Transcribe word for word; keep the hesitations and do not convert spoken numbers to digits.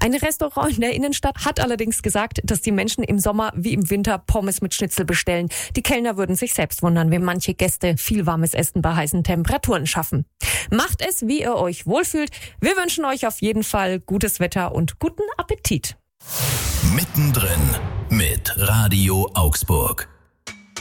Ein Restaurant in der Innenstadt hat allerdings gesagt, dass die Menschen im Sommer wie im Winter Pommes mit Schnitzel bestellen. Die Kellner würden sich selbst wundern, wie manche Gäste viel warmes Essen bei heißen Temperaturen schaffen. Macht es, wie ihr euch wohlfühlt. Wir wünschen euch auf jeden Fall gutes Wetter und guten Appetit. Mittendrin mit Radio Augsburg.